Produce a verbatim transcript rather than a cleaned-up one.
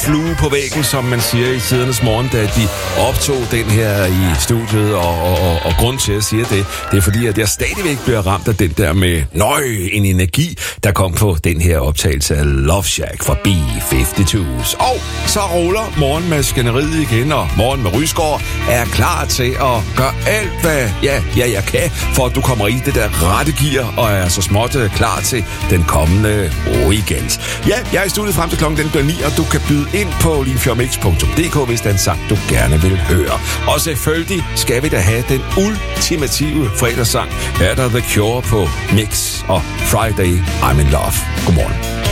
flue på væggen, som man siger i tidernes morgen, da de optog den her i studiet, og, og, og, og grund til at sige det, det er fordi, at jeg stadigvæk bliver ramt af den der med nøj, en energi, der kom på den her optagelse af Love Shack fra B halvtreds. Og så ruller morgenmaskineriet igen, og Morgen med Rysgaard er klar til at gøre alt, hvad ja, ja, jeg kan, for at du kommer i det der rette gear, og er så småt klar til den kommende weekend. Ja, jeg er i studiet frem til klokken den bliver ni, og du kan byde ind på limfjordmix punktum d k, hvis der er en sang, du gerne vil høre. Og selvfølgelig skal vi da have den ultimative fredagssang. Er der The Cure på Mix og Friday I'm in Love. Godmorgen.